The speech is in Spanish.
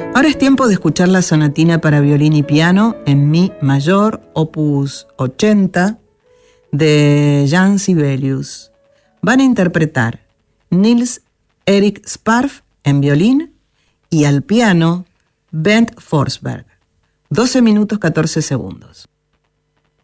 Ahora es tiempo de escuchar la sonatina para violín y piano en mi mayor, opus 80, de Jan Sibelius. Van a interpretar Niels Erik Sparv en violín y al piano Bent Forsberg. 12 minutos 14 segundos.